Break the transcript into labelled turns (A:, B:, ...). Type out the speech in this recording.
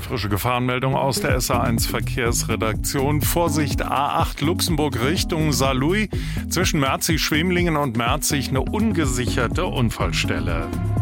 A: Frische Gefahrenmeldung aus der SA1 Verkehrsredaktion. Vorsicht A8 Luxemburg Richtung Saarlouis. Zwischen Merzig-Schwemlingen und Merzig eine ungesicherte Unfallstelle.